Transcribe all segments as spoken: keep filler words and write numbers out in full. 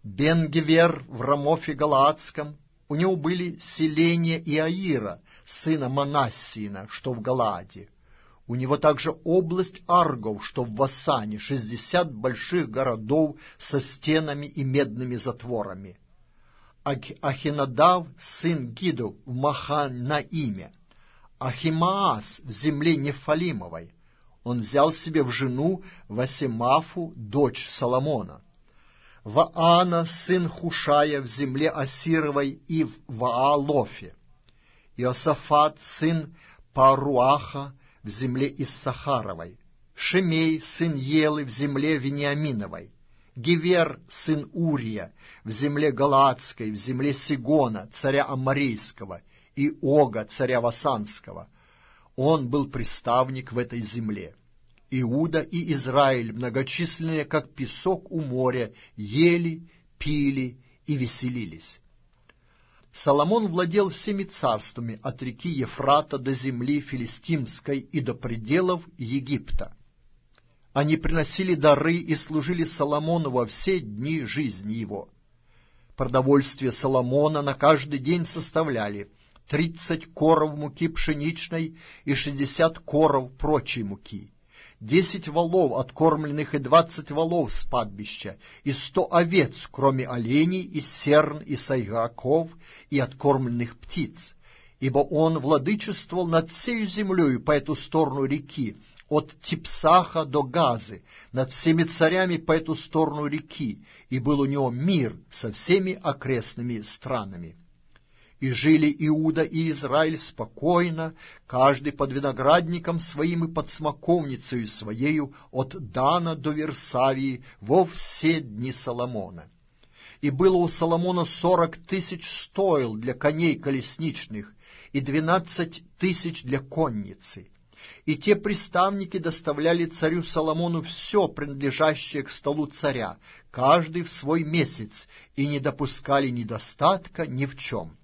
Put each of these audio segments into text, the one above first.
Бен-Гевер в Рамофе Галаадском, у него были селения Иаира, сына Манассиина, что в Галааде. У него также область Аргов, что в Васане, шестьдесят больших городов со стенами и медными затворами. Ахинадав, сын Гиду, в Маханаиме. Ахимаас в земле Нефалимовой. Он взял себе в жену Васемафу, дочь Соломона. Ваана, сын Хушая, в земле Асировой и в Ваалофе. Иосафат, сын Паруаха, в земле Иссахаровой. Шемей, сын Елы, в земле Вениаминовой. Гевер, сын Урия, в земле Галаадской, в земле Сигона, царя Аморейского, и Ога, царя Васанского. Он был приставник в этой земле. Иуда и Израиль, многочисленные, как песок у моря, ели, пили и веселились. Соломон владел всеми царствами от реки Ефрата до земли филистимской и до пределов Египта. Они приносили дары и служили Соломону во все дни жизни его. Продовольствие Соломона на каждый день составляли тридцать коров муки пшеничной и шестьдесят коров прочей муки, десять волов откормленных и двадцать волов с падбища, и сто овец, кроме оленей, и серн, и сайгаков, и откормленных птиц, ибо он владычествовал над всей землею по эту сторону реки, от Типсаха до Газы, над всеми царями по эту сторону реки, и был у него мир со всеми окрестными странами. И жили Иуда и Израиль спокойно, каждый под виноградником своим и под смоковницею своею, от Дана до Версавии, во все дни Соломона. И было у Соломона сорок тысяч стоил для коней колесничных и двенадцать тысяч для конницы. И те приставники доставляли царю Соломону все, принадлежащее к столу царя, каждый в свой месяц, и не допускали недостатка ни в чем.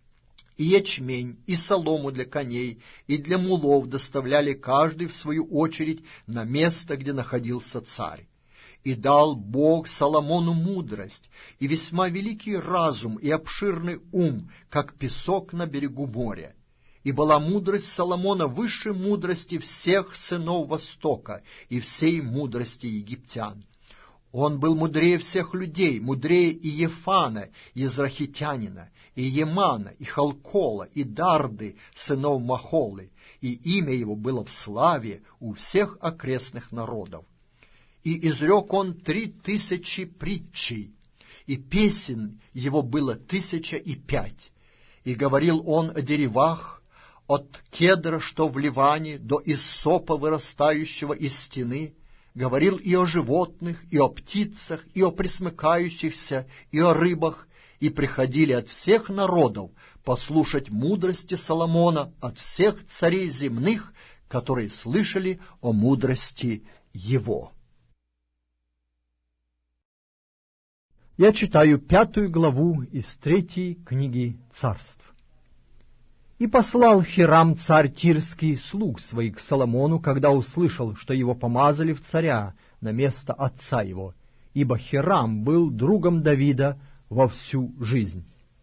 И ячмень, и солому для коней, и для мулов доставляли каждый в свою очередь на место, где находился царь. И дал Бог Соломону мудрость, и весьма великий разум, и обширный ум, как песок на берегу моря. И была мудрость Соломона выше мудрости всех сынов Востока и всей мудрости египтян. Он был мудрее всех людей, мудрее и Ефана, Израхитянина, и Емана, и Халкола, и Дарды, сынов Махолы, и имя его было в славе у всех окрестных народов. И изрек он три тысячи притчей, и песен его было тысяча и пять. И говорил он о деревах, от кедра, что в Ливане, до иссопа, вырастающего из стены, говорил и о животных, и о птицах, и о пресмыкающихся, и о рыбах, и приходили от всех народов послушать мудрости Соломона, от всех царей земных, которые слышали о мудрости его. Я читаю пятую главу из третьей книги Царств. И послал Хирам царь Тирский слуг своих к Соломону, когда услышал, что его помазали в царя на место отца его, ибо Хирам был другом Давида во всю жизнь.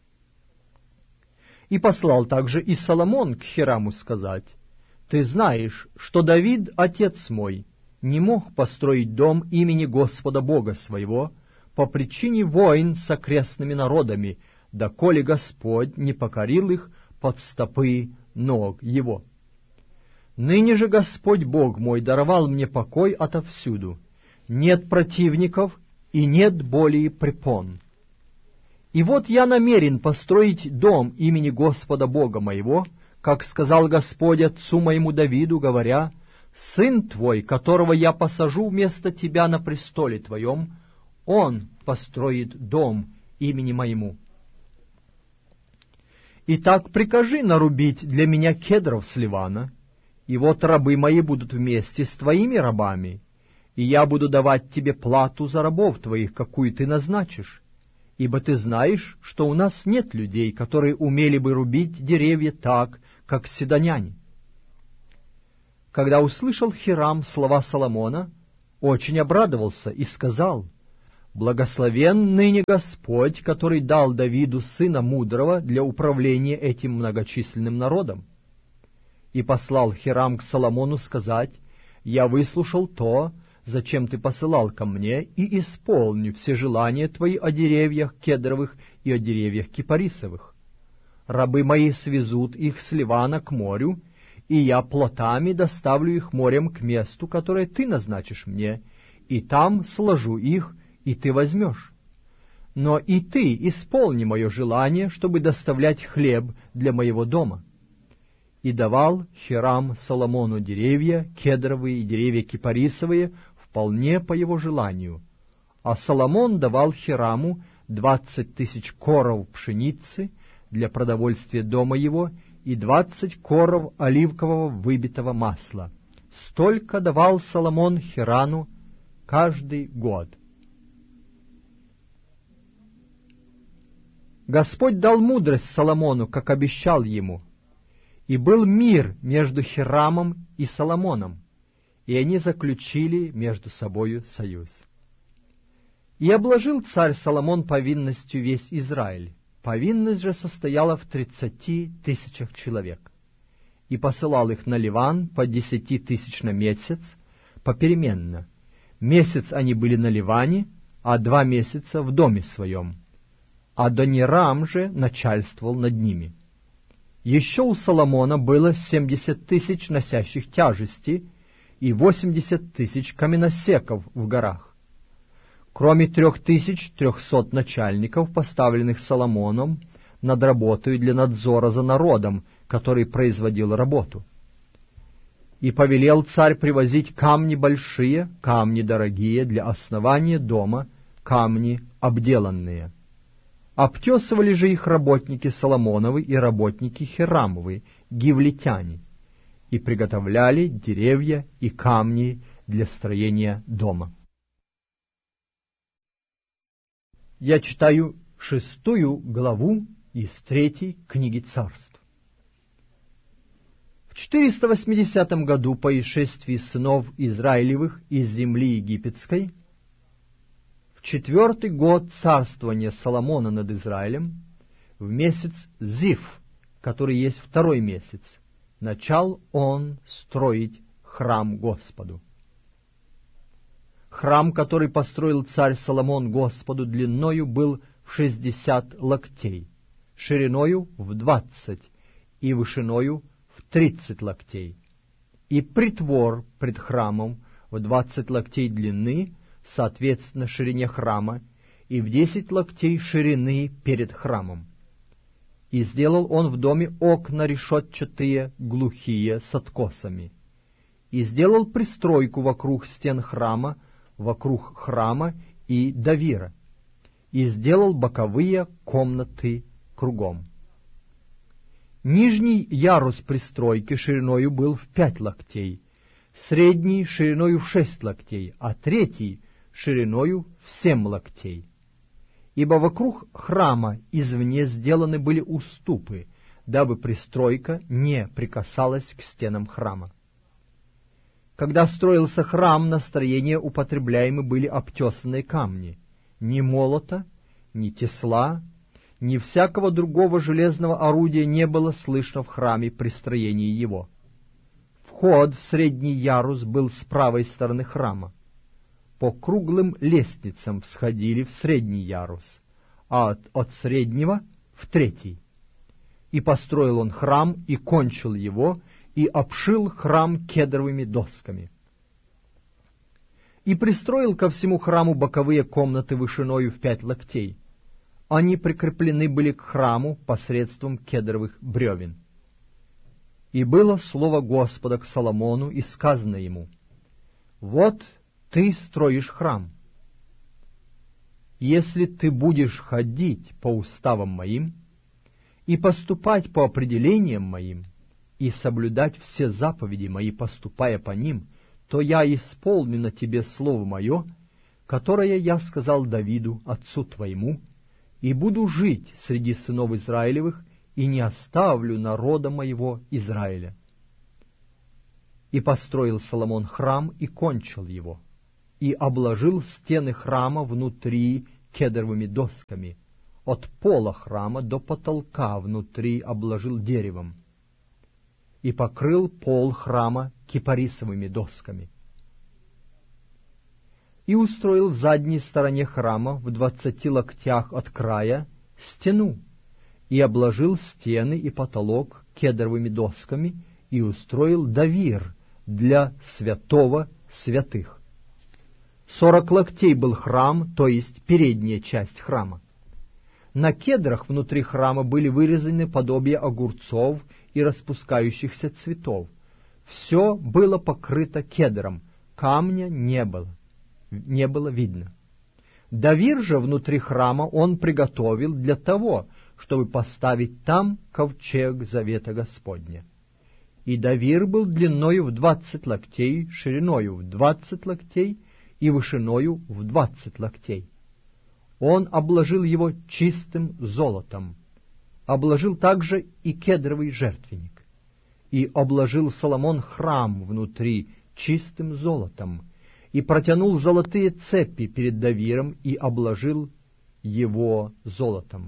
И послал также и Соломон к Хираму сказать: «Ты знаешь, что Давид, отец мой, не мог построить дом имени Господа Бога своего по причине войн с окрестными народами, доколе Господь не покорил их под стопы ног его. Ныне же Господь Бог мой даровал мне покой отовсюду, нет противников и нет более препон. И вот я намерен построить дом имени Господа Бога моего, как сказал Господь отцу моему Давиду, говоря: сын твой, которого я посажу вместо тебя на престоле твоем, он построит дом имени моему. Итак, прикажи нарубить для меня кедров с Ливана, и вот рабы мои будут вместе с твоими рабами, и я буду давать тебе плату за рабов твоих, какую ты назначишь, ибо ты знаешь, что у нас нет людей, которые умели бы рубить деревья так, как сидоняне». Когда услышал Хирам слова Соломона, очень обрадовался и сказал: Благословен ныне Господь, который дал Давиду сына мудрого для управления этим многочисленным народом. И послал Хирам к Соломону сказать: «Я выслушал то, зачем ты посылал ко мне, и исполню все желания твои о деревьях кедровых и о деревьях кипарисовых. Рабы мои свезут их с Ливана к морю, и я плотами доставлю их морем к месту, которое ты назначишь мне, и там сложу их, и ты возьмешь. Но и ты исполни мое желание, чтобы доставлять хлеб для моего дома». И давал Хирам Соломону деревья кедровые и деревья кипарисовые вполне по его желанию, а Соломон давал Хираму двадцать тысяч коров пшеницы для продовольствия дома его и двадцать коров оливкового выбитого масла. Столько давал Соломон Хирану каждый год. Господь дал мудрость Соломону, как обещал ему, и был мир между Хирамом и Соломоном, и они заключили между собою союз. И обложил царь Соломон повинностью весь Израиль. Повинность же состояла в тридцати тысячах человек. И посылал их на Ливан по десяти тысяч на месяц, попеременно. Месяц они были на Ливане, а два месяца в доме своем. Адонирам же начальствовал над ними. Еще у Соломона было семьдесят тысяч носящих тяжести и восемьдесят тысяч каменосеков в горах, кроме трех тысяч трехсот начальников, поставленных Соломоном над работой для надзора за народом, который производил работу. И повелел царь привозить камни большие, камни дорогие для основания дома, камни обделанные. Обтесывали же их работники Соломоновы и работники Хирамовы, гивлитяне, и приготовляли деревья и камни для строения дома. Я читаю шестую главу из третьей книги Царств. В четыреста восьмидесятом году по исшествии сынов Израилевых из земли египетской, в четвертый год царствования Соломона над Израилем, в месяц Зив, который есть второй месяц, начал он строить храм Господу. Храм, который построил царь Соломон Господу, длиною был в шестьдесят локтей, шириною в двадцать и вышиною в тридцать локтей, и притвор пред храмом в двадцать локтей длины, соответственно ширине храма, и в десять локтей ширины перед храмом. И сделал он в доме окна решетчатые, глухие, с откосами. И сделал пристройку вокруг стен храма, вокруг храма и давира. И сделал боковые комнаты кругом. Нижний ярус пристройки шириною был в пять локтей, средний шириною в шесть локтей, а третий шириною в семь локтей. Ибо вокруг храма извне сделаны были уступы, дабы пристройка не прикасалась к стенам храма. Когда строился храм, на строение употребляемы были обтесанные камни. Ни молота, ни тесла, ни всякого другого железного орудия не было слышно в храме при строении его. Вход в средний ярус был с правой стороны храма. По круглым лестницам всходили в средний ярус, а от, от среднего в третий. И построил он храм, и кончил его, и обшил храм кедровыми досками. И пристроил ко всему храму боковые комнаты вышиною в пять локтей. Они прикреплены были к храму посредством кедровых бревен. И было слово Господа к Соломону, и сказано ему: «Вот ты строишь храм. Если ты будешь ходить по уставам моим и поступать по определениям моим, и соблюдать все заповеди мои, поступая по ним, то я исполню на тебе слово мое, которое я сказал Давиду, отцу твоему, и буду жить среди сынов Израилевых, и не оставлю народа моего Израиля». И построил Соломон храм, и кончил его. и обложил стены храма внутри кедровыми досками. От пола храма до потолка внутри обложил деревом. И покрыл пол храма кипарисовыми досками. И устроил в задней стороне храма в двадцати локтях от края стену, и обложил стены и потолок кедровыми досками, и устроил давир для святого святых. Сорок локтей был храм, то есть передняя часть храма. На кедрах внутри храма были вырезаны подобия огурцов и распускающихся цветов. Все было покрыто кедром, камня не было, не было видно. Давир же внутри храма он приготовил для того, чтобы поставить там ковчег завета Господня. И давир был длиною в двадцать локтей, шириною в двадцать локтей и вышиною в двадцать локтей. Он обложил его чистым золотом, обложил также и кедровый жертвенник. И обложил Соломон храм внутри чистым золотом, и протянул золотые цепи перед давиром, и обложил его золотом.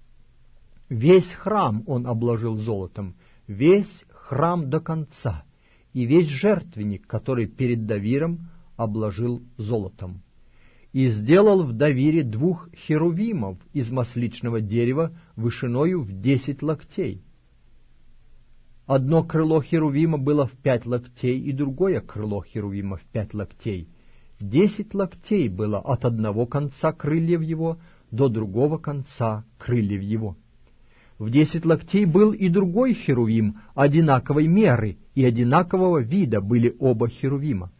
Весь храм он обложил золотом, весь храм до конца, и весь жертвенник, который перед давиром, обложил золотом. И сделал в давире двух херувимов из масличного дерева вышиною в десять локтей. Одно крыло херувима было в пять локтей, и другое крыло херувима в пять локтей. Десять локтей было от одного конца крыльев его до другого конца крыльев его. В десять локтей был и другой херувим одинаковой меры, и одинакового вида были оба херувима.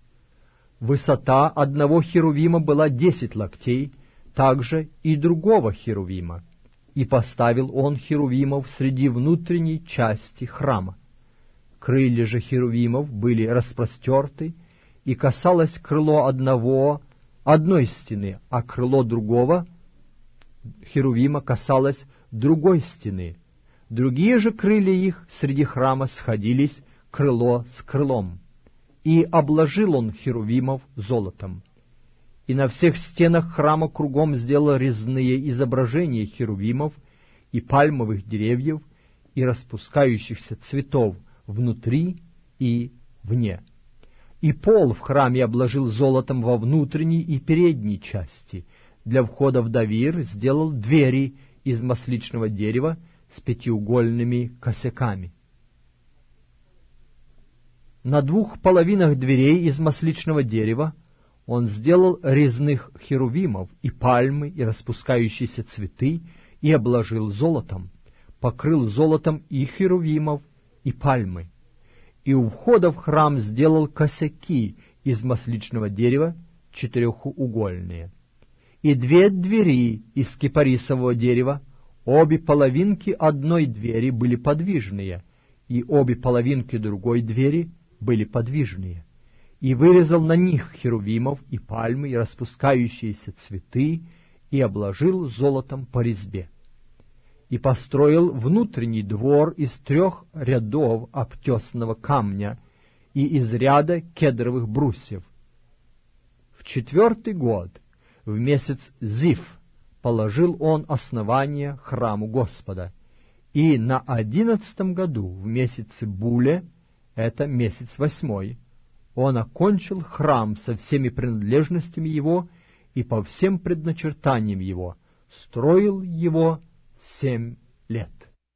Высота одного херувима была десять локтей, также и другого херувима. И поставил он херувимов среди внутренней части храма. Крылья же херувимов были распростерты, и касалось крыло одного одной стены, а крыло другого херувима касалось другой стены. Другие же крылья их среди храма сходились крыло с крылом. И обложил он херувимов золотом. И на всех стенах храма кругом сделал резные изображения херувимов и пальмовых деревьев и распускающихся цветов внутри и вне. И пол в храме обложил золотом во внутренней и передней части. Для входа в давир сделал двери из масличного дерева с пятиугольными косяками. На двух половинах дверей из масличного дерева он сделал резных херувимов и пальмы, и распускающиеся цветы, и обложил золотом, покрыл золотом и херувимов, и пальмы. И у входа в храм сделал косяки из масличного дерева четырехугольные. И две двери из кипарисового дерева, обе половинки одной двери были подвижные, и обе половинки другой двери были подвижные. И вырезал на них херувимов и пальмы, и распускающиеся цветы, и обложил золотом по резьбе. И построил внутренний двор из трех рядов обтесанного камня и из ряда кедровых брусьев. В четвертый год, в месяц Зив, положил он основание храму Господа, и на одиннадцатом году, в месяце Буле, это месяц восьмой, он окончил храм со всеми принадлежностями его и по всем предначертаниям его, строил его семь лет.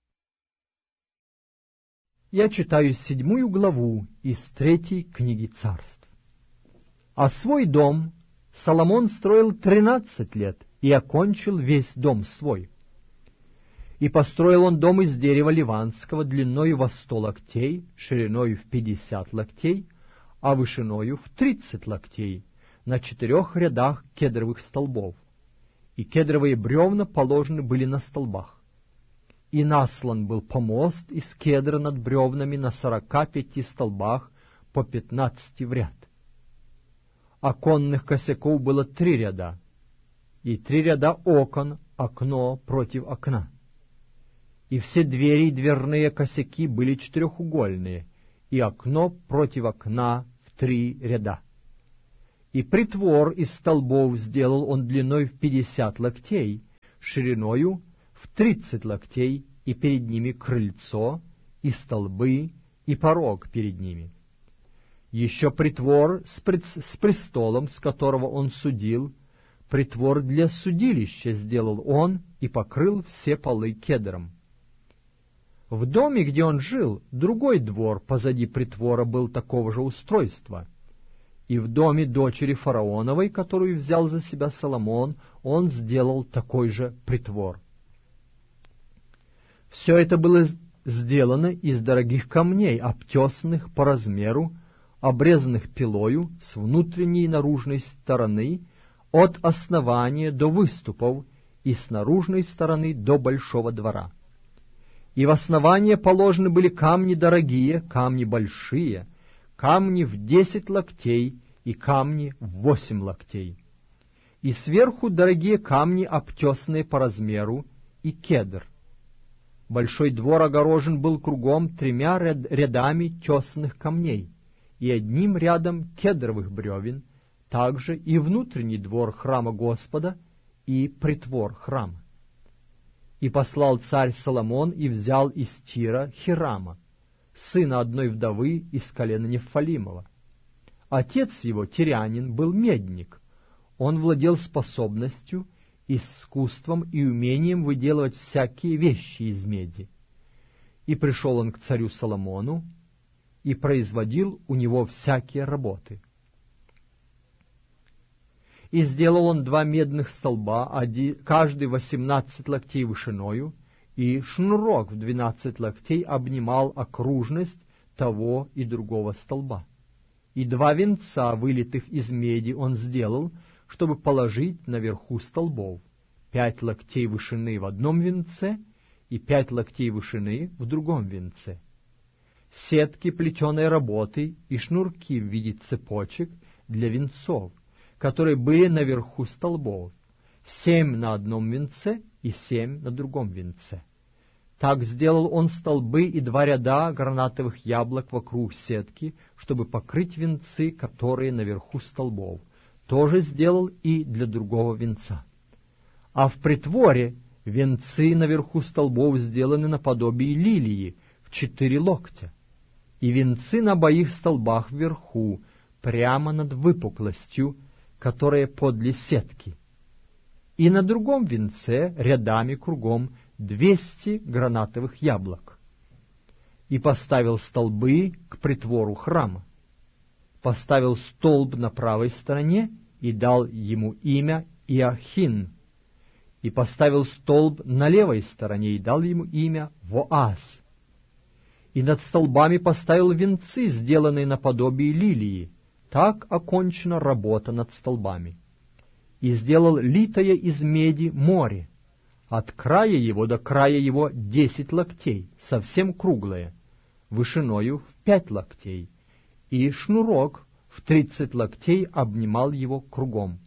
Я читаю седьмую главу из третьей книги Царств. А свой дом Соломон строил тринадцать лет и окончил весь дом свой. И построил он дом из дерева ливанского длиною во сто локтей, шириною в пятьдесят локтей, а вышиною в тридцать локтей, на четырех рядах кедровых столбов. И кедровые бревна положены были на столбах. И наслан был помост из кедра над бревнами на сорока пяти столбах по пятнадцати в ряд. Оконных косяков было три ряда, и три ряда окон, окно против окна. И все двери и дверные косяки были четырехугольные, и окно против окна в три ряда. И притвор из столбов сделал он длиной в пятьдесят локтей, шириною в тридцать локтей, и перед ними крыльцо, и столбы, и порог перед ними. Еще притвор с, пред... с престолом, с которого он судил, притвор для судилища сделал он и покрыл все полы кедром. В доме, где он жил, другой двор позади притвора был такого же устройства. И в доме дочери фараоновой, которую взял за себя Соломон, он сделал такой же притвор. Все это было сделано из дорогих камней, обтесанных по размеру, обрезанных пилою с внутренней и наружной стороны, от основания до выступов, и с наружной стороны до большого двора. И в основание положены были камни дорогие, камни большие, камни в десять локтей и камни в восемь локтей. И сверху дорогие камни, обтесанные по размеру, и кедр. Большой двор огорожен был кругом тремя рядами тесанных камней и одним рядом кедровых бревен, также и внутренний двор храма Господа и притвор храма. И послал царь Соломон и взял из Тира Хирама, сына одной вдовы из колена Нефалимова. Отец его, тирянин, был медник. Он владел способностью, искусством и умением выделывать всякие вещи из меди. И пришел он к царю Соломону и производил у него всякие работы. И сделал он два медных столба, один, каждый восемнадцать локтей вышиною, и шнурок в двенадцать локтей обнимал окружность того и другого столба. И два венца, вылитых из меди, он сделал, чтобы положить наверху столбов, пять локтей вышины в одном венце и пять локтей вышины в другом венце. Сетки плетеной работы и шнурки в виде цепочек для венцов, которые были наверху столбов, семь на одном венце и семь на другом венце. Так сделал он столбы и два ряда гранатовых яблок вокруг сетки, чтобы покрыть венцы, которые наверху столбов. Тоже сделал и для другого венца. А в притворе венцы наверху столбов сделаны наподобие лилии в четыре локтя, и венцы на обоих столбах вверху, прямо над выпуклостью, которая подле сетки. И на другом венце рядами кругом двести гранатовых яблок. И поставил столбы к притвору храма. Поставил столб на правой стороне и дал ему имя Иохин. И поставил столб на левой стороне и дал ему имя Воаз. И над столбами поставил венцы, сделанные наподобие лилии. Так окончена работа над столбами. И сделал литое из меди море, от края его до края его десять локтей, совсем круглое, вышиною в пять локтей, и шнурок в тридцать локтей обнимал его кругом.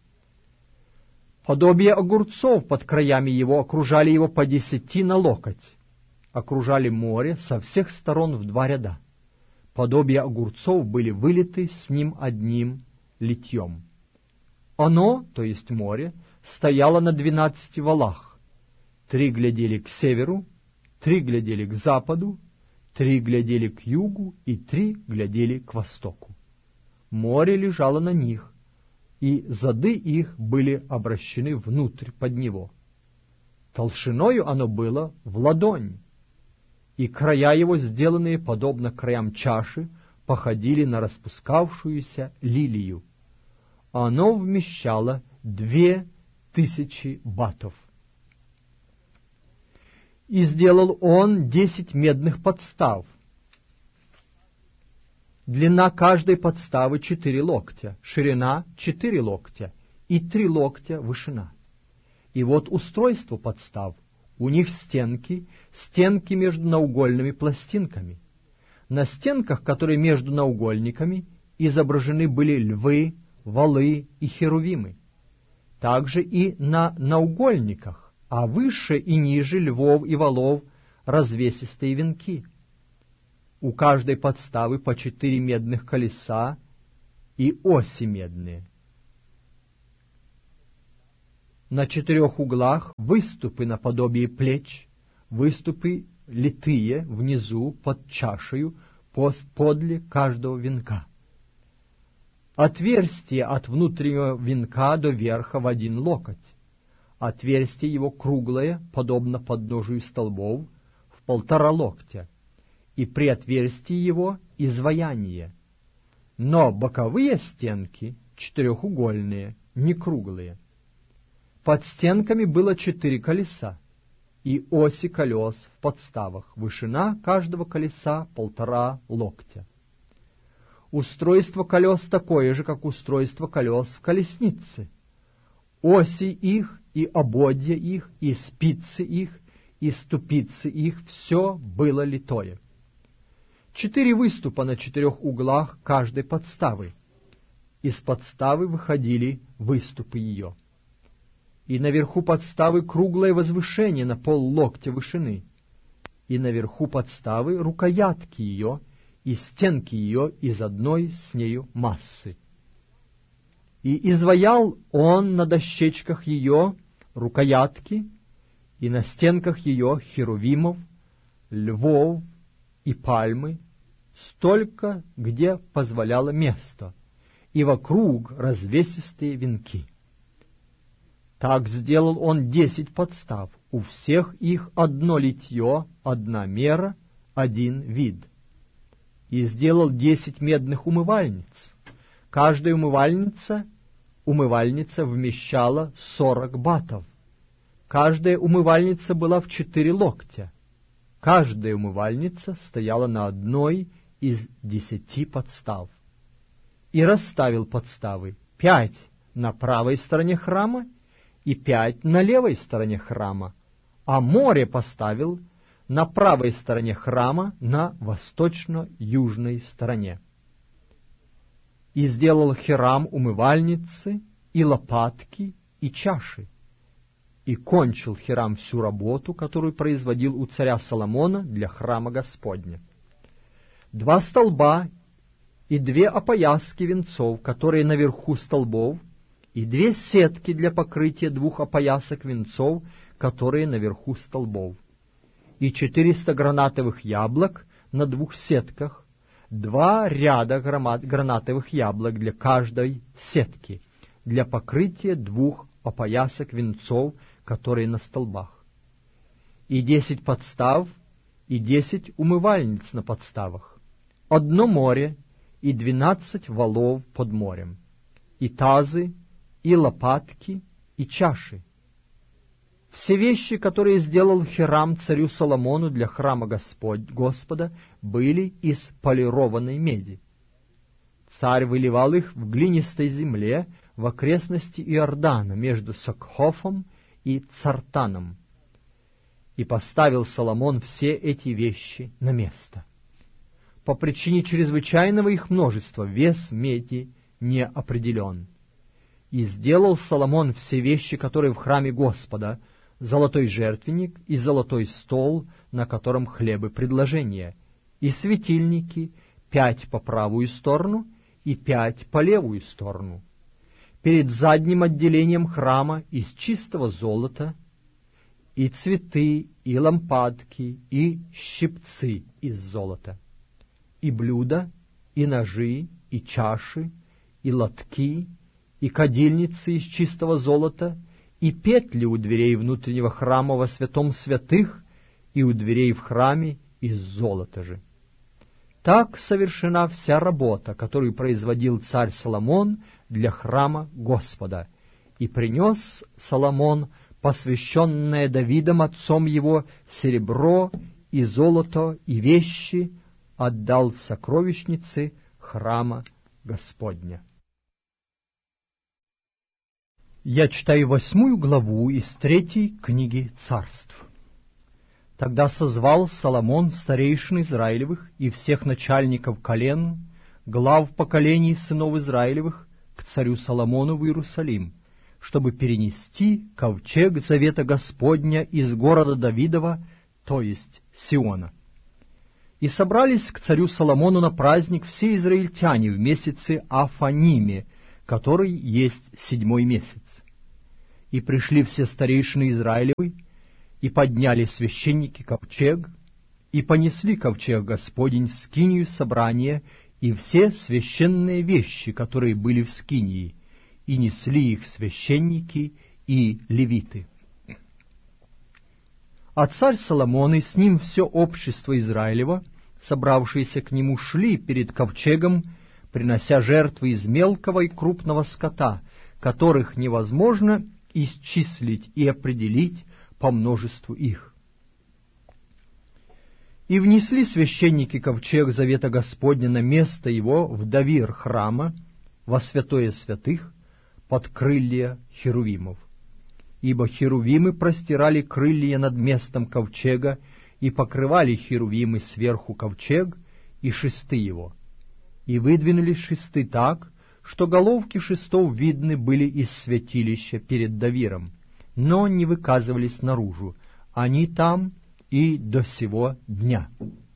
Подобие огурцов под краями его окружали его по десяти на локоть, окружали море со всех сторон в два ряда. Подобие огурцов были вылиты с ним одним литьем. Оно, то есть море, стояло на двенадцати валах. Три глядели к северу, три глядели к западу, три глядели к югу и три глядели к востоку. Море лежало на них, и зады их были обращены внутрь под него. Толщиною оно было в ладонь, и края его, сделанные подобно краям чаши, походили на распускавшуюся лилию. Оно вмещало две тысячи батов. И сделал он десять медных подстав. Длина каждой подставы четыре локтя, ширина четыре локтя и три локтя вышина. И вот устройство подстав. У них стенки, стенки между наугольными пластинками. На стенках, которые между наугольниками, изображены были львы, валы и херувимы. Также и на наугольниках, а выше и ниже львов и валов развесистые венки. У каждой подставы по четыре медных колеса и оси медные. На четырех углах выступы наподобие плеч, выступы литые внизу под чашею подле каждого венка. Отверстие от внутреннего венка до верха в один локоть. Отверстие его круглое, подобно подножию столбов, в полтора локтя, и при отверстии его изваяние. Но боковые стенки четырехугольные, не круглые. Под стенками было четыре колеса, и оси колес в подставах, вышина каждого колеса полтора локтя. Устройство колес такое же, как устройство колес в колеснице. Оси их, и ободья их, и спицы их, и ступицы их — все было литое. Четыре выступа на четырех углах каждой подставы. Из подставы выходили выступы ее. И наверху подставы круглое возвышение на пол локтя вышины, и наверху подставы рукоятки ее и стенки ее из одной с нею массы. И изваял он на дощечках ее рукоятки, и на стенках ее херувимов, львов и пальмы, столько, где позволяло место, и вокруг развесистые венки. Так сделал он десять подстав, у всех их одно литье, одна мера, один вид. И сделал десять медных умывальниц. Каждая умывальница, умывальница вмещала сорок батов. Каждая умывальница была в четыре локтя. Каждая умывальница стояла на одной из десяти подстав. И расставил подставы пять на правой стороне храма и пять на левой стороне храма, а море поставил на правой стороне храма на восточно-южной стороне. И сделал Хирам умывальницы, и лопатки, и чаши. И кончил Хирам всю работу, которую производил у царя Соломона для храма Господня. Два столба и две опояски венцов, которые наверху столбов, и две сетки для покрытия двух опоясок венцов, которые наверху столбов, и четыреста гранатовых яблок на двух сетках, два ряда гранатовых яблок для каждой сетки, для покрытия двух опоясок венцов, которые на столбах, и десять подстав, и десять умывальниц на подставах, одно море и двенадцать валов под морем, и тазы, и лопатки, и чаши. Все вещи, которые сделал Хирам царю Соломону для храма Господь, Господа, были из полированной меди. Царь выливал их в глинистой земле в окрестности Иордана между Сокхофом и Цартаном. И поставил Соломон все эти вещи на место. По причине чрезвычайного их множества вес меди не определен. И сделал Соломон все вещи, которые в храме Господа, золотой жертвенник и золотой стол, на котором хлебы предложения, и светильники, пять по правую сторону и пять по левую сторону, перед задним отделением храма из чистого золота, и цветы, и лампадки, и щипцы из золота, и блюда, и ножи, и чаши, и лотки, и кадильницы из чистого золота, и петли у дверей внутреннего храма во святом святых, и у дверей в храме из золота же. Так совершена вся работа, которую производил царь Соломон для храма Господа, и принес Соломон, посвященное Давидом отцом его, серебро и золото и вещи, отдал в сокровищницы храма Господня. Я читаю восьмую главу из третьей книги Царств. Тогда созвал Соломон старейшин Израилевых и всех начальников колен, глав поколений сынов Израилевых, к царю Соломону в Иерусалим, чтобы перенести ковчег завета Господня из города Давидова, то есть Сиона. И собрались к царю Соломону на праздник все израильтяне в месяце Афаниме, который есть седьмой месяц. И пришли все старейшины Израилевы, и подняли священники ковчег, и понесли ковчег Господень в скинию собрания, и все священные вещи, которые были в скинии, и несли их священники и левиты. А царь Соломон и с ним все общество Израилева, собравшиеся к нему, шли перед ковчегом, принося жертвы из мелкого и крупного скота, которых невозможно исчислить и определить по множеству их. И внесли священники ковчег завета Господня на место его в давир храма, во святое святых, под крылья херувимов. Ибо херувимы простирали крылья над местом ковчега, и покрывали херувимы сверху ковчег и шесты его. И выдвинулись шесты так, что головки шестов видны были из святилища перед давиром, но не выказывались наружу, они там и до сего дня.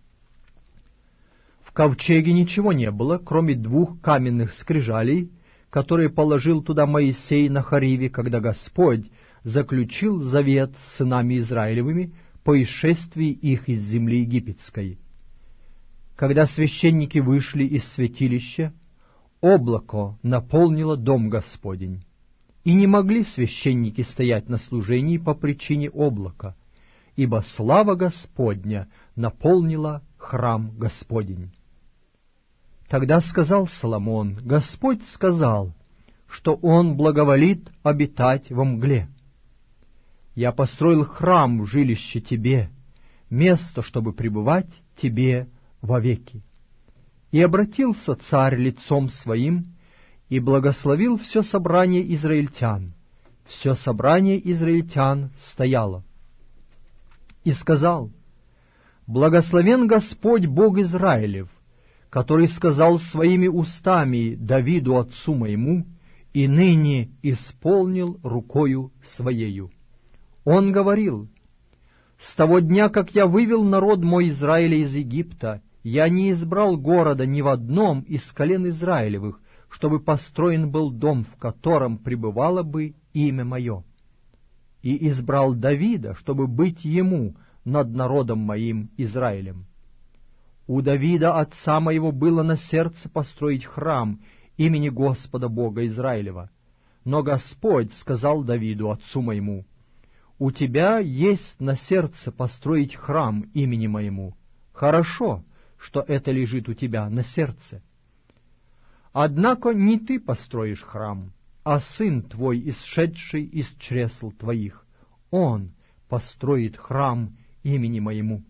В ковчеге ничего не было, кроме двух каменных скрижалей, которые положил туда Моисей на Хориве, когда Господь заключил завет с сынами Израилевыми по исшествии их из земли египетской. Когда священники вышли из святилища, облако наполнило дом Господень, и не могли священники стоять на служении по причине облака, ибо слава Господня наполнила храм Господень. Тогда сказал Соломон: Господь сказал, что Он благоволит обитать во мгле. Я построил храм в жилище Тебе, место, чтобы пребывать Тебе вовеки. И обратился царь лицом своим, и благословил все собрание израильтян. Все собрание израильтян стояло. И сказал: Благословен Господь Бог Израилев, который сказал своими устами Давиду отцу моему, и ныне исполнил рукою своею. Он говорил: «С того дня, как я вывел народ мой Израиля из Египта, я не избрал города ни в одном из колен Израилевых, чтобы построен был дом, в котором пребывало бы имя мое. И избрал Давида, чтобы быть ему над народом моим Израилем. У Давида, отца моего, было на сердце построить храм имени Господа Бога Израилева. Но Господь сказал Давиду, отцу моему: «У тебя есть на сердце построить храм имени моему. Хорошо, что это лежит у тебя на сердце. Однако не ты построишь храм, а сын твой, исшедший из чресл твоих. Он построит храм имени моему».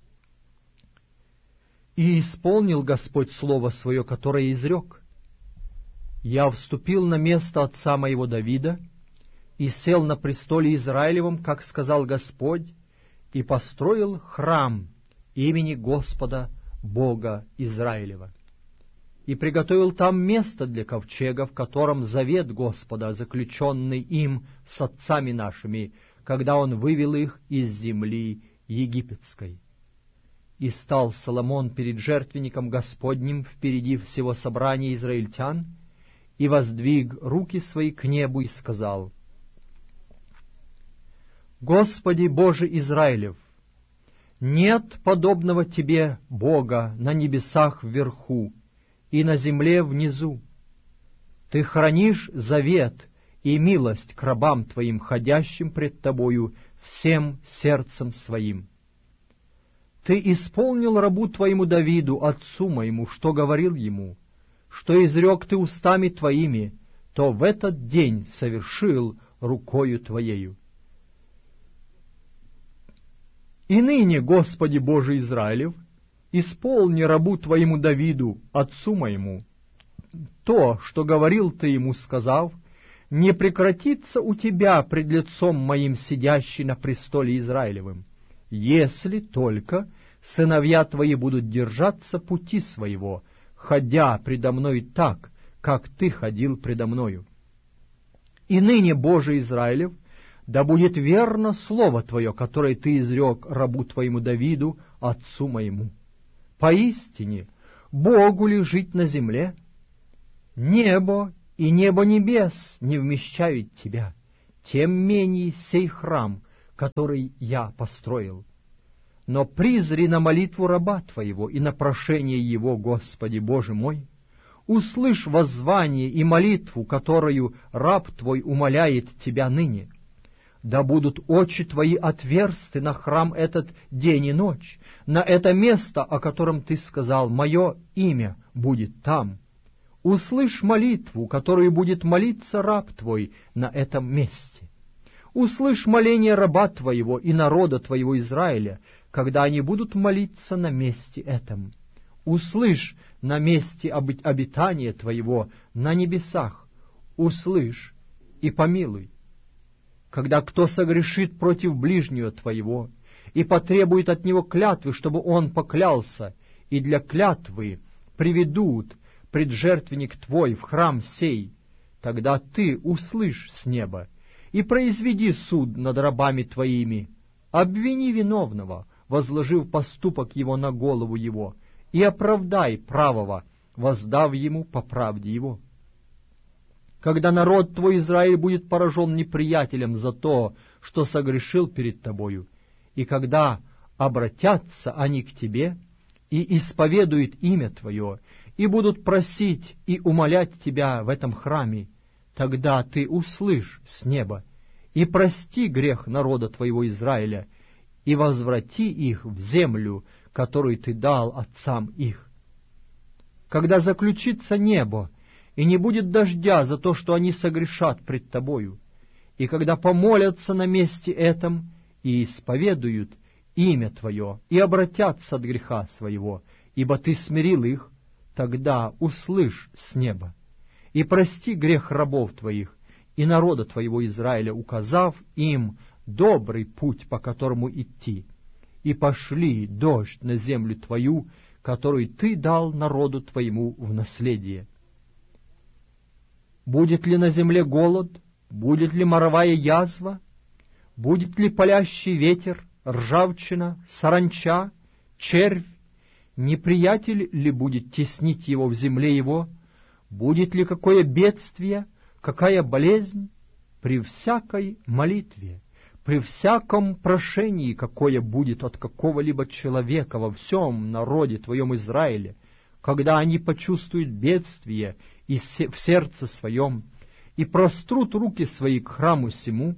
И исполнил Господь слово свое, которое изрек: «Я вступил на место отца моего Давида и сел на престоле Израилевом, как сказал Господь, и построил храм имени Господа Бога Израилева. И приготовил там место для ковчега, в котором завет Господа, заключенный им с отцами нашими, когда он вывел их из земли египетской. И стал Соломон перед жертвенником Господним впереди всего собрания израильтян, и воздвиг руки свои к небу и сказал: «Господи Боже Израилев, нет подобного Тебе, Бога, на небесах вверху и на земле внизу. Ты хранишь завет и милость к рабам Твоим, ходящим пред Тобою всем сердцем своим. Ты исполнил рабу Твоему Давиду, отцу моему, что говорил ему, что изрек Ты устами Твоими, то в этот день совершил рукою Твоею. И ныне, Господи Боже Израилев, исполни рабу Твоему Давиду, отцу моему, то, что говорил Ты ему, сказав: не прекратится у Тебя пред лицом моим сидящий на престоле Израилевым, если только сыновья Твои будут держаться пути своего, ходя предо мной так, как Ты ходил предо мною. И ныне, Боже Израилев, да будет верно слово Твое, которое Ты изрек рабу Твоему Давиду, отцу моему. Поистине, Богу ли жить на земле? Небо и небо небес не вмещают тебя, тем менее сей храм, который я построил. Но призри на молитву раба Твоего и на прошение его, Господи Боже мой. Услышь воззвание и молитву, которую раб Твой умоляет Тебя ныне. Да будут очи Твои отверсты на храм этот день и ночь, на это место, о котором Ты сказал, мое имя будет там. Услышь молитву, которую будет молиться раб Твой на этом месте. Услышь моление раба Твоего и народа Твоего Израиля, когда они будут молиться на месте этом. Услышь на месте обитания Твоего на небесах. Услышь и помилуй. Когда кто согрешит против ближнего Твоего и потребует от него клятвы, чтобы он поклялся, и для клятвы приведут преджертвенник Твой в храм сей, тогда Ты услышь с неба и произведи суд над рабами Твоими, обвини виновного, возложив поступок его на голову его, и оправдай правого, воздав ему по правде его. Когда народ Твой Израиль будет поражен неприятелем за то, что согрешил перед Тобою, и когда обратятся они к Тебе и исповедуют имя Твое, и будут просить и умолять Тебя в этом храме, тогда Ты услышь с неба и прости грех народа Твоего Израиля, и возврати их в землю, которую Ты дал отцам их. Когда заключится небо, и не будет дождя за то, что они согрешат пред Тобою, и когда помолятся на месте этом и исповедуют имя Твое, и обратятся от греха своего, ибо Ты смирил их, тогда услышь с неба, и прости грех рабов Твоих и народа Твоего Израиля, указав им добрый путь, по которому идти, и пошли дождь на землю Твою, которую Ты дал народу Твоему в наследие. Будет ли на земле голод, будет ли моровая язва, будет ли палящий ветер, ржавчина, саранча, червь, неприятель ли будет теснить его в земле его, будет ли какое бедствие, какая болезнь, при всякой молитве, при всяком прошении, какое будет от какого-либо человека во всем народе Твоем Израиле, когда они почувствуют бедствие и в сердце своем, и прострут руки свои к храму сему,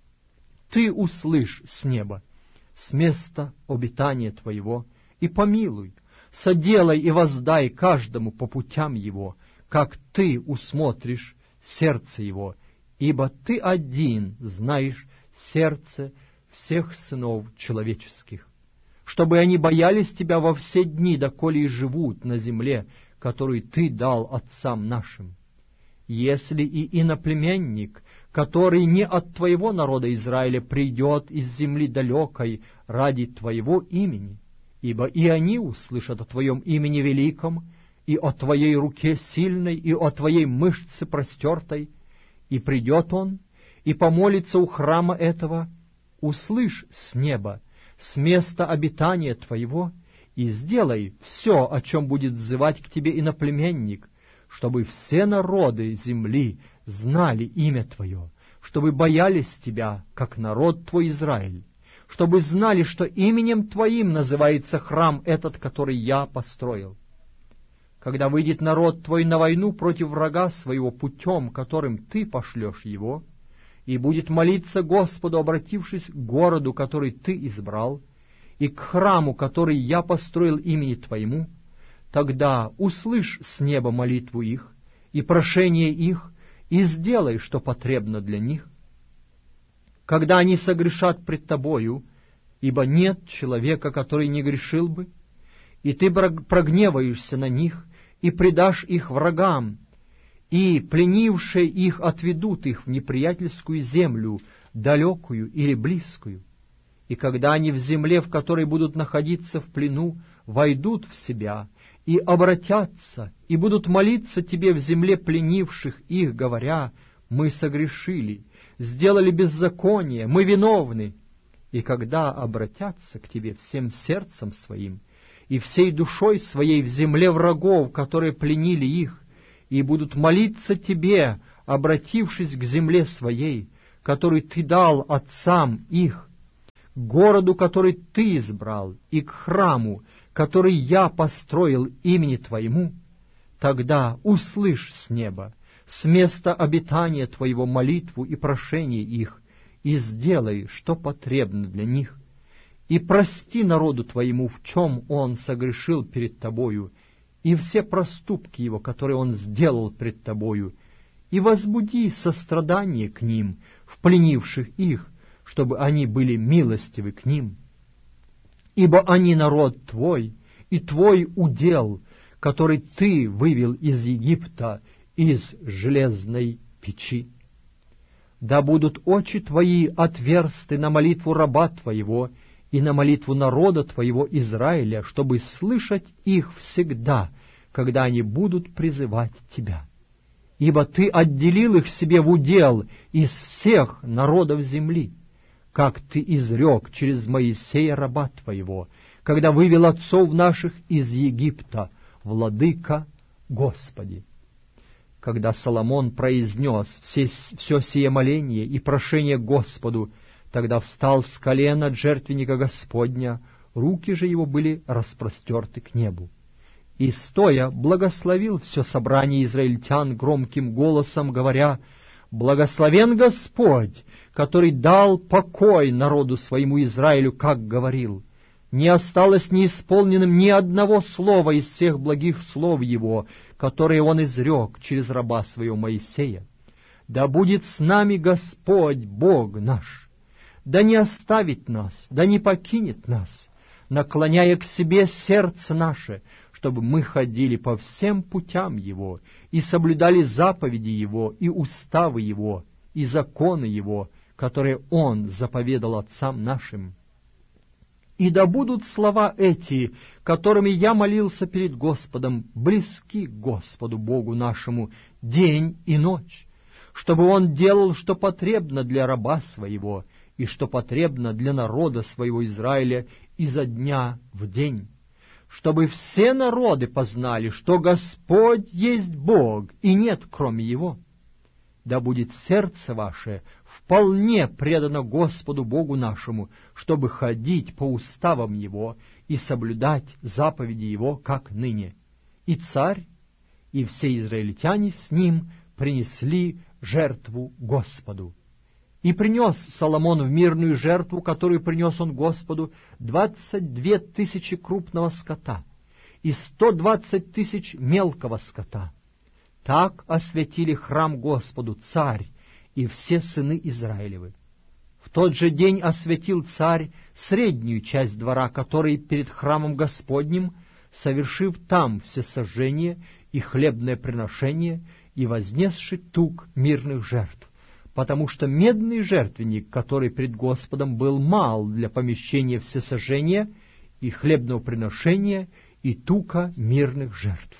Ты услышь с неба, с места обитания Твоего, и помилуй, соделай и воздай каждому по путям его, как Ты усмотришь сердце его, ибо Ты один знаешь сердце всех сынов человеческих, чтобы они боялись Тебя во все дни, доколе и живут на земле, которую Ты дал отцам нашим. Если и иноплеменник, который не от Твоего народа Израиля, придет из земли далекой ради Твоего имени, ибо и они услышат о Твоем имени великом, и о Твоей руке сильной, и о Твоей мышце простертой, и придет он, и помолится у храма этого, услышь с неба, с места обитания Твоего, и сделай все, о чем будет взывать к Тебе иноплеменник, чтобы все народы земли знали имя Твое, чтобы боялись Тебя, как народ Твой Израиль, чтобы знали, что именем Твоим называется храм этот, который я построил. Когда выйдет народ Твой на войну против врага своего путем, которым Ты пошлешь его, и будет молиться Господу, обратившись к городу, который Ты избрал, и к храму, который я построил имени Твоему, тогда услышь с неба молитву их и прошение их, и сделай, что потребно для них. Когда они согрешат пред Тобою, ибо нет человека, который не грешил бы, и Ты прогневаешься на них, и предашь их врагам, и пленившие их отведут их в неприятельскую землю, далекую или близкую. И когда они в земле, в которой будут находиться в плену, войдут в себя и обратятся, и будут молиться Тебе в земле пленивших их, говоря: «Мы согрешили, сделали беззаконие, мы виновны». И когда обратятся к Тебе всем сердцем своим, и всей душой своей в земле врагов, которые пленили их, и будут молиться Тебе, обратившись к земле своей, который Ты дал отцам их, к городу, который Ты избрал, и к храму, который Я построил имени Твоему, тогда услышь с неба, с места обитания Твоего молитву и прошение их, и сделай, что потребно для них, и прости народу Твоему, в чем он согрешил перед Тобою, и все проступки его, которые он сделал пред Тобою, и возбуди сострадание к ним, в пленивших их, чтобы они были милостивы к ним. Ибо они народ Твой, и Твой удел, который Ты вывел из Египта, из железной печи. Да будут очи Твои отверсты на молитву раба Твоего и на молитву народа Твоего Израиля, чтобы слышать их всегда, когда они будут призывать Тебя. Ибо Ты отделил их себе в удел из всех народов земли, как Ты изрек через Моисея раба Твоего, когда вывел отцов наших из Египта, Владыка Господи. Когда Соломон произнес все, все сие моление и прошение Господу, тогда встал с колена от жертвенника Господня, руки же его были распростерты к небу. И, стоя, благословил все собрание израильтян громким голосом, говоря: «Благословен Господь, который дал покой народу своему Израилю, как говорил. Не осталось неисполненным ни одного слова из всех благих слов Его, которые Он изрек через раба Своего Моисея. Да будет с нами Господь, Бог наш, да не оставит нас, да не покинет нас, наклоняя к себе сердце наше, чтобы мы ходили по всем путям Его и соблюдали заповеди Его и уставы Его и законы Его, которые Он заповедал отцам нашим. И да будут слова эти, которыми я молился перед Господом, близки к Господу Богу нашему день и ночь, чтобы Он делал, что потребно для раба Своего и что потребно для народа Своего Израиля изо дня в день, чтобы все народы познали, что Господь есть Бог, и нет кроме Его. Да будет сердце ваше вполне предано Господу Богу нашему, чтобы ходить по уставам Его и соблюдать заповеди Его, как ныне. И царь, и все израильтяне с ним принесли жертву Господу. И принес Соломон в мирную жертву, которую принес он Господу, двадцать две тысячи крупного скота и сто двадцать тысяч мелкого скота. Так осветили храм Господу царь и все сыны Израилевы. В тот же день осветил царь среднюю часть двора, который перед храмом Господним, совершив там всесожжение и хлебное приношение, и вознесши тук мирных жертв, потому что медный жертвенник, который пред Господом был мал для помещения всесожжения и хлебного приношения и тука мирных жертв.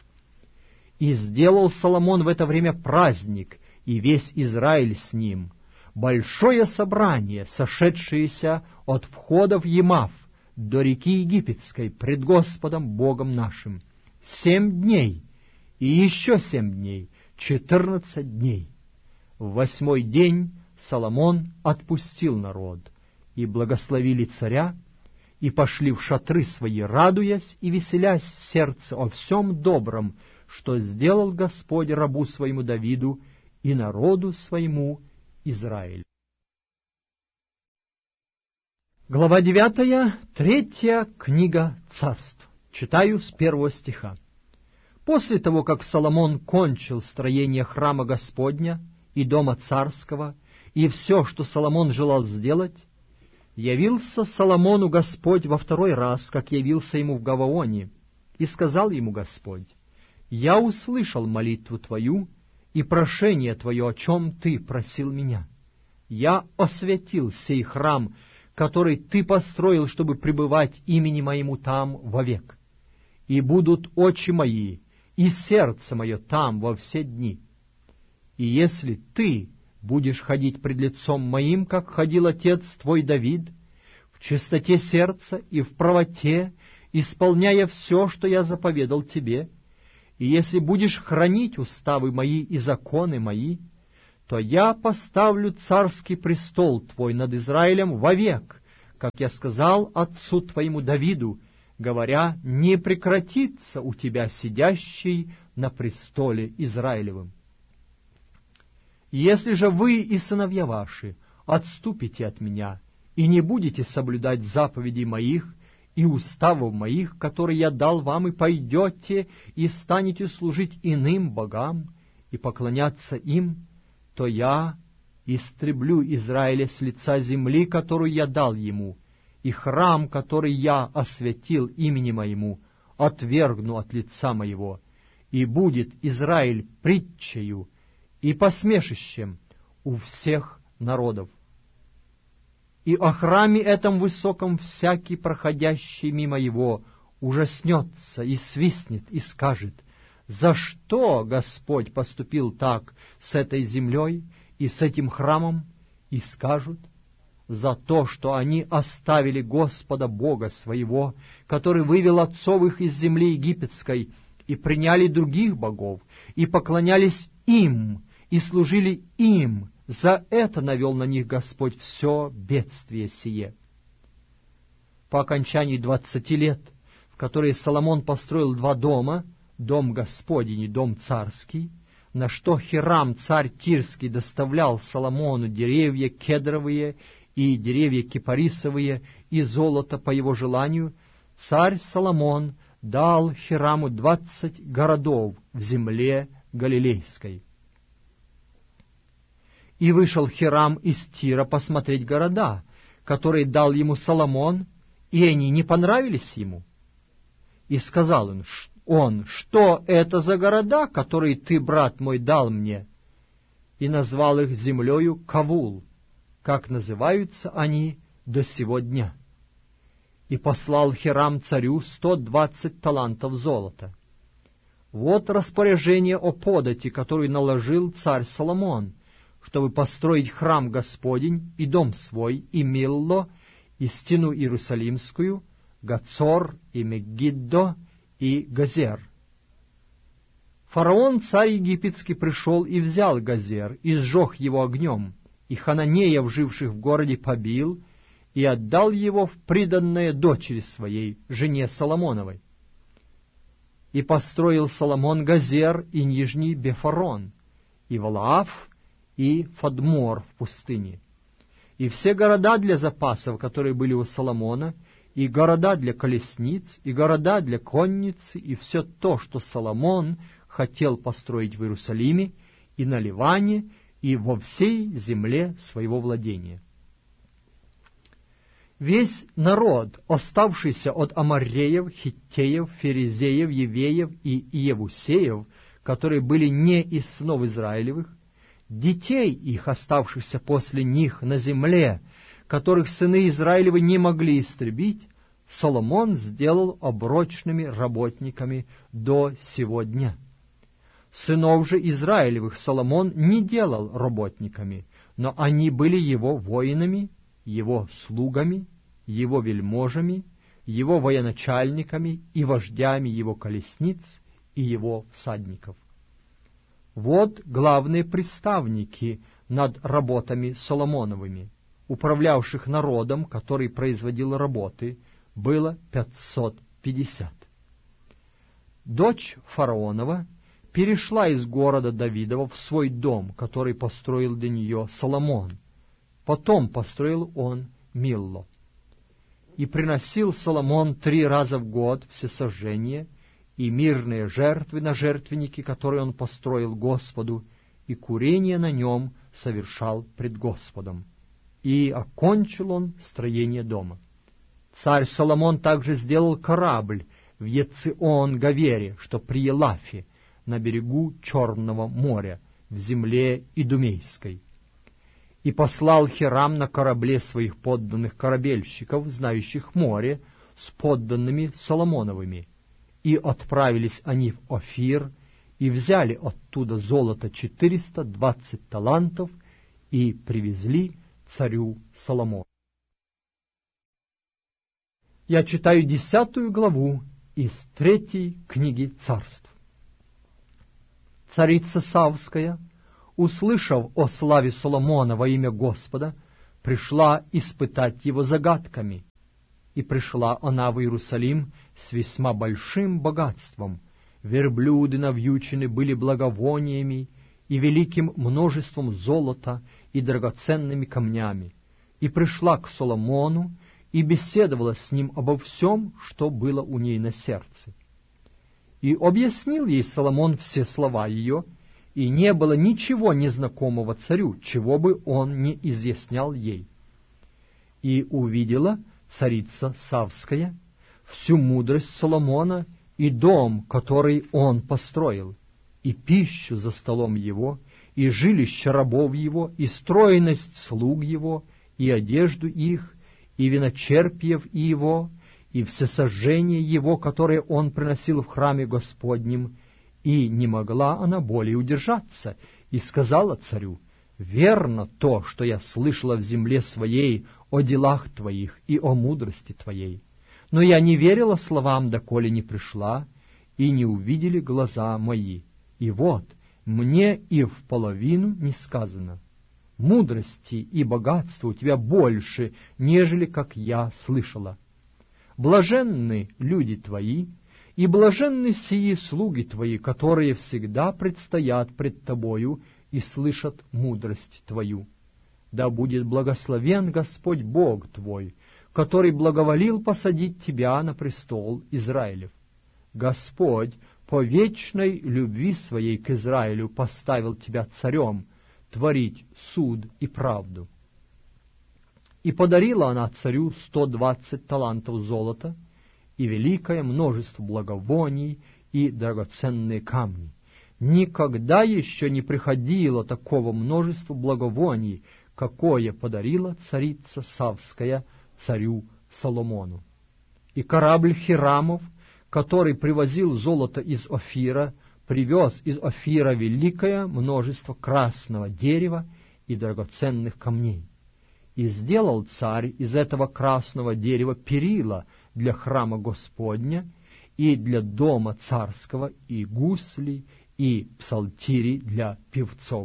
И сделал Соломон в это время праздник, и весь Израиль с ним, большое собрание, сошедшееся от входа в Емав до реки Египетской пред Господом Богом нашим, семь дней, и еще семь дней, четырнадцать дней. В восьмой день Соломон отпустил народ, и благословили царя, и пошли в шатры свои, радуясь и веселясь в сердце о всем добром, что сделал Господь рабу своему Давиду и народу своему Израиль. Глава девятая, третья книга Царств. Читаю с первого стиха. После того, как Соломон кончил строение храма Господня и дома царского, и все, что Соломон желал сделать, явился Соломону Господь во второй раз, как явился ему в Гаваоне, и сказал ему Господь: «Я услышал молитву твою и прошение твое, о чем ты просил меня. Я осветил сей храм, который ты построил, чтобы пребывать имени моему там вовек. И будут очи мои и сердце мое там во все дни. И если ты будешь ходить пред лицом моим, как ходил отец твой Давид, в чистоте сердца и в правоте, исполняя все, что я заповедал тебе, и если будешь хранить уставы мои и законы мои, то я поставлю царский престол твой над Израилем вовек, как я сказал отцу твоему Давиду, говоря, не прекратится у тебя сидящий на престоле Израилевым. Если же вы и сыновья ваши отступите от меня и не будете соблюдать заповедей моих и уставов моих, которые я дал вам, и пойдете и станете служить иным богам и поклоняться им, то я истреблю Израиля с лица земли, которую я дал ему, и храм, который я освятил имени моему, отвергну от лица моего, и будет Израиль притчею и посмешищем у всех народов. И о храме этом высоком всякий, проходящий мимо его, ужаснется и свистнет и скажет: за что Господь поступил так с этой землей и с этим храмом? И скажут: за то, что они оставили Господа Бога своего, который вывел отцов их из земли египетской, и приняли других богов, и поклонялись им, и служили им. За это навел на них Господь все бедствие сие. По окончании двадцати лет, в которые Соломон построил два дома, дом Господень и дом царский, на что Хирам, царь Тирский, доставлял Соломону деревья кедровые и деревья кипарисовые и золото по его желанию, царь Соломон дал Хираму двадцать городов в земле Галилейской. И вышел Хирам из Тира посмотреть города, которые дал ему Соломон, и они не понравились ему. И сказал он, он, что это за города, которые ты, брат мой, дал мне? И назвал их землею Кавул, как называются они до сего дня. И послал Хирам царю сто двадцать талантов золота. Вот распоряжение о подати, которую наложил царь Соломон, чтобы построить храм Господень и дом свой, и Милло, и стену Иерусалимскую, Гацор, и Мегиддо, и Газер. Фараон, царь египетский, пришел и взял Газер, и сжег его огнем, и хананеев, живших в городе, побил, и отдал его в приданное дочери своей, жене Соломоновой. И построил Соломон Газер и нижний Бефорон, и Валаав, и Фадмор в пустыне, и все города для запасов, которые были у Соломона, и города для колесниц, и города для конницы, и все то, что Соломон хотел построить в Иерусалиме, и на Ливане, и во всей земле своего владения. Весь народ, оставшийся от Амореев, Хиттеев, Ферезеев, Евеев и Иевусеев, которые были не из сынов Израилевых, детей их, оставшихся после них на земле, которых сыны Израилевы не могли истребить, Соломон сделал оброчными работниками до сего дня. Сынов же Израилевых Соломон не делал работниками, но они были его воинами, его слугами, его вельможами, его военачальниками и вождями его колесниц и его всадников. Вот главные представники над работами Соломоновыми, управлявших народом, который производил работы, было пятьсот пятьдесят. Дочь фараонова перешла из города Давидова в свой дом, который построил для нее Соломон. Потом построил он Милло. И приносил Соломон три раза в год всесожжение и мирные жертвы на жертвеннике, которые он построил Господу, и курение на нем совершал пред Господом. И окончил он строение дома. Царь Соломон также сделал корабль в Ецион-Гавере, что при Елафе, на берегу Черного моря, в земле Идумейской. И послал Хирам на корабле своих подданных корабельщиков, знающих море, с подданными Соломоновыми. И отправились они в Офир, и взяли оттуда золото четыреста двадцать талантов, и привезли царю Соломону. Я читаю десятую главу из третьей книги Царств. Царица Савская, услышав о славе Соломона во имя Господа, пришла испытать его загадками. И пришла она в Иерусалим с весьма большим богатством. Верблюды навьючены были благовониями и великим множеством золота и драгоценными камнями. И пришла к Соломону и беседовала с ним обо всем, что было у ней на сердце. И объяснил ей Соломон все слова ее, и не было ничего незнакомого царю, чего бы он не изъяснял ей. И увидела царица Савская всю мудрость Соломона и дом, который он построил, и пищу за столом его, и жилище рабов его, и стройность слуг его, и одежду их, и виночерпьев его, и всесожжение его, которое он приносил в храме Господнем, и не могла она более удержаться, и сказала царю: «Верно то, что я слышала в земле своей о делах твоих и о мудрости твоей. Но я не верила словам, доколе не пришла, и не увидели глаза мои. И вот, мне и в половину не сказано. Мудрости и богатства у тебя больше, нежели как я слышала. Блаженны люди твои, и блаженны сии слуги твои, которые всегда предстоят пред тобою и слышат мудрость твою. Да будет благословен Господь Бог твой, который благоволил посадить тебя на престол Израилев. Господь по вечной любви своей к Израилю поставил тебя царем, творить суд и правду». И подарила она царю сто двадцать талантов золота и великое множество благовоний и драгоценные камни. Никогда еще не приходило такого множества благовоний, какое подарила царица Савская царю Соломону. И корабль Хирамов, который привозил золото из Офира, привез из Офира великое множество красного дерева и драгоценных камней. И сделал царь из этого красного дерева перила для храма Господня и для дома царского, и гусли, и псалтири для певцов.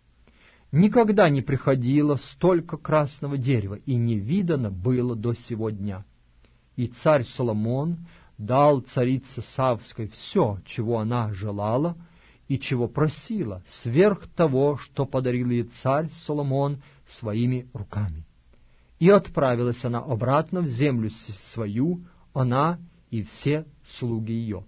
Никогда не приходило столько красного дерева, и не видано было до сего дня. И царь Соломон дал царице Савской все, чего она желала и чего просила, сверх того, что подарил ей царь Соломон своими руками. И отправилась она обратно в землю свою, она и все слуги ее.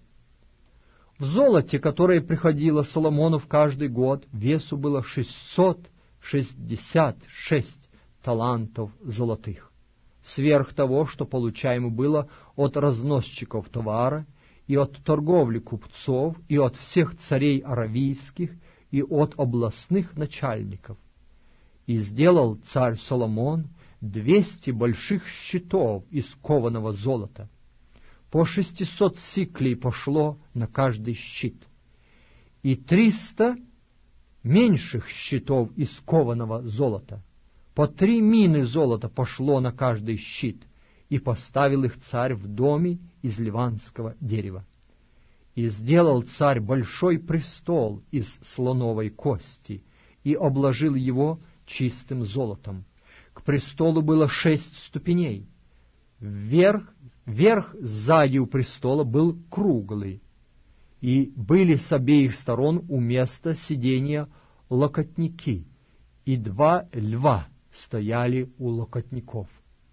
В золоте, которое приходило Соломону в каждый год, весу было шестьсот шестьдесят шесть талантов золотых, сверх того, что получаемо было от разносчиков товара, и от торговли купцов, и от всех царей аравийских, и от областных начальников. И сделал царь Соломон двести больших щитов из кованого золота. По шестисот сиклей пошло на каждый щит, и триста меньших щитов из кованого золота. По три мины золота пошло на каждый щит, и поставил их царь в доме из ливанского дерева. И сделал царь большой престол из слоновой кости, и обложил его чистым золотом. К престолу было шесть ступеней. Вверх, верх сзади у престола был круглый, и были с обеих сторон у места сидения локотники, и два льва стояли у локотников.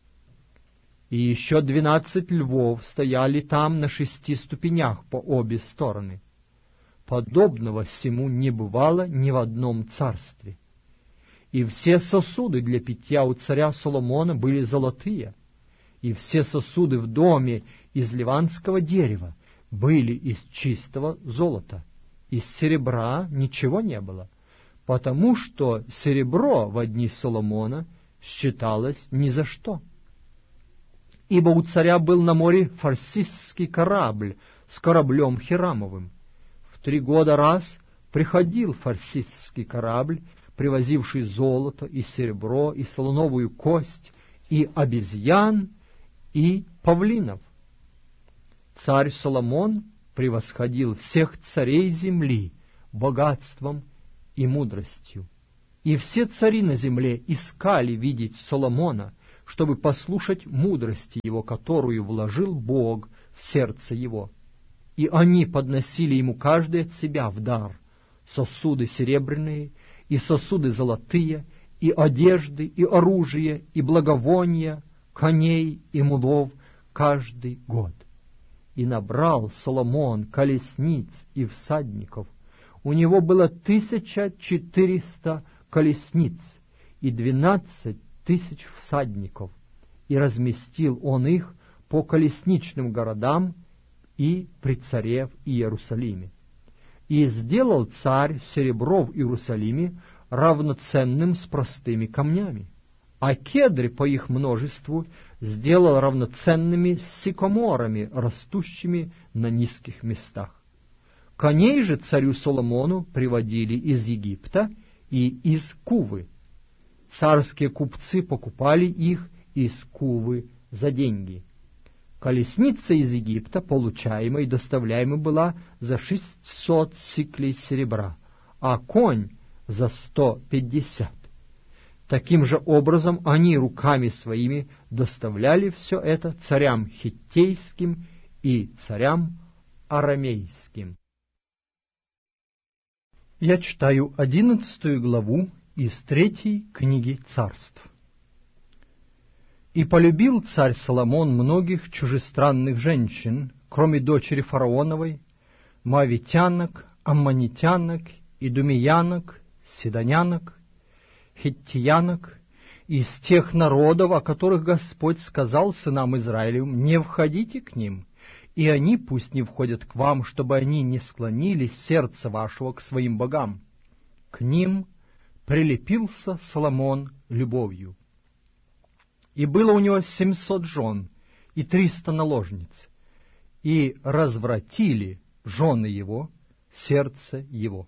И еще двенадцать львов стояли там на шести ступенях по обе стороны. Подобного всему не бывало ни в одном царстве. И все сосуды для питья у царя Соломона были золотые, и все сосуды в доме из ливанского дерева были из чистого золота. Из серебра ничего не было, потому что серебро в дни Соломона считалось ни за что. Ибо у царя был на море фарсистский корабль с кораблем Хирамовым. В три года раз приходил фарсистский корабль, привозивший золото и серебро, и слоновую кость, и обезьян, и павлинов. Царь Соломон превосходил всех царей земли богатством и мудростью. И все цари на земле искали видеть Соломона, чтобы послушать мудрости его, которую вложил Бог в сердце его. И они подносили ему каждый от себя в дар сосуды серебряные, и сосуды золотые, и одежды, и оружие, и благовония, коней и мулов каждый год. И набрал Соломон колесниц и всадников. У него было тысяча четыреста колесниц и двенадцать тысяч всадников, и разместил он их по колесничным городам и при царе в Иерусалиме. И сделал царь серебро в Иерусалиме равноценным с простыми камнями, а кедры по их множеству сделал равноценными с сикоморами, растущими на низких местах. Коней же царю Соломону приводили из Египта и из Кувы. Царские купцы покупали их из Кувы за деньги. Колесница из Египта, получаемая и доставляемая, была за шестьсот сиклей серебра, а конь за сто пятьдесят. Таким же образом они руками своими доставляли все это царям хиттейским и царям арамейским. Я читаю одиннадцатую главу из третьей книги Царств. «И полюбил царь Соломон многих чужестранных женщин, кроме дочери фараоновой, моавитянок, аммонитянок, идумеянок, сидонянок, хиттиянок, из тех народов, о которых Господь сказал сынам Израилевым: не входите к ним, и они пусть не входят к вам, чтобы они не склонили сердце вашего к своим богам. К ним прилепился Соломон любовью. И было у него семьсот жен и триста наложниц, и развратили жены его сердце его.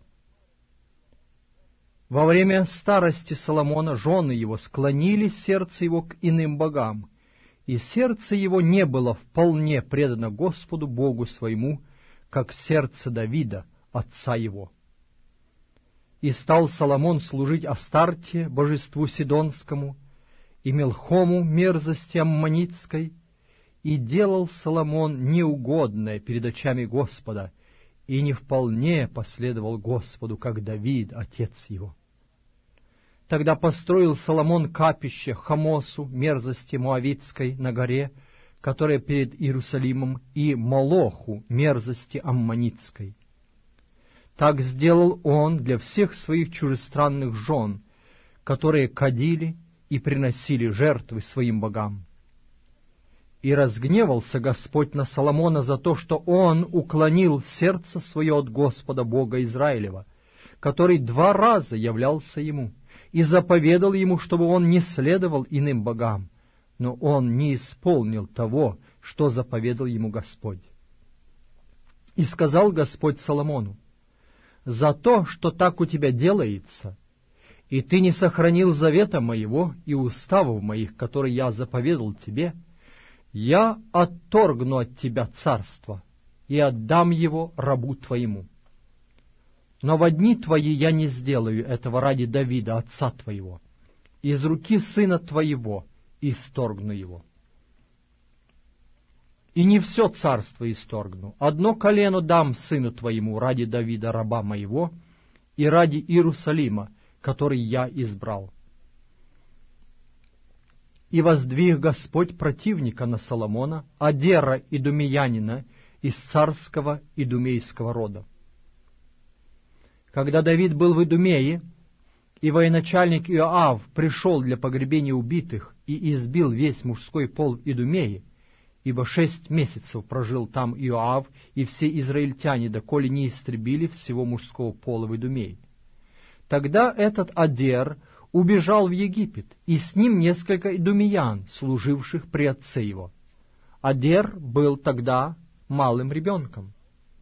Во время старости Соломона жены его склонили сердце его к иным богам, и сердце его не было вполне предано Господу Богу своему, как сердце Давида, отца его. И стал Соломон служить Астарте, божеству Сидонскому, и Мелхому, мерзости аммонитской, и делал Соломон неугодное перед очами Господа, и не вполне последовал Господу, как Давид, отец его. Тогда построил Соломон капище Хамосу, мерзости Моавитской, на горе, которая перед Иерусалимом, и Молоху, мерзости аммонитской. Так сделал он для всех своих чужестранных жен, которые кадили и приносили жертвы своим богам. И разгневался Господь на Соломона за то, что он уклонил сердце свое от Господа Бога Израилева, который два раза являлся ему, и заповедал ему, чтобы он не следовал иным богам, но он не исполнил того, что заповедал ему Господь. И сказал Господь Соломону: «За то, что так у тебя делается, и ты не сохранил завета моего и уставов моих, которые я заповедал тебе, я отторгну от тебя царство и отдам его рабу твоему. Но во дни твои я не сделаю этого ради Давида, отца твоего. Из руки сына твоего исторгну его. И не все царство исторгну, одно колено дам сыну твоему ради Давида, раба моего, и ради Иерусалима, который я избрал. И воздвиг Господь противника на Соломона, Адера идумеянина, из царского идумейского рода. Когда Давид был в Идумее, и военачальник Иоав пришел для погребения убитых и избил весь мужской пол в Идумее, ибо шесть месяцев прожил там Иоав и все израильтяне, доколе не истребили всего мужского пола в Идумее. Тогда этот Адер убежал в Египет, и с ним несколько идумеян, служивших при отце его. Адер был тогда малым ребенком.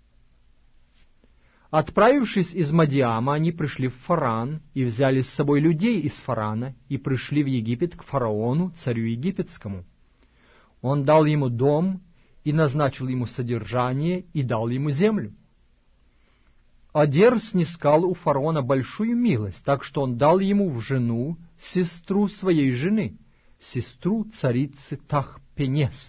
Отправившись из Мадиама, они пришли в Фаран и взяли с собой людей из Фарана и пришли в Египет к фараону, царю египетскому. Он дал ему дом и назначил ему содержание и дал ему землю. Адер снискал у фараона большую милость, так что он дал ему в жену сестру своей жены, сестру царицы Тахпенесы.